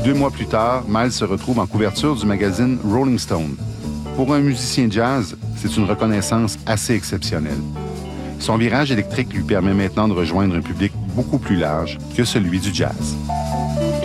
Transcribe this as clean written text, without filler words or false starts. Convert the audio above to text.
2 mois plus tard, Miles se retrouve en couverture du magazine Rolling Stone. Pour un musicien jazz, c'est une reconnaissance assez exceptionnelle. Son virage électrique lui permet maintenant de rejoindre un public beaucoup plus large que celui du jazz.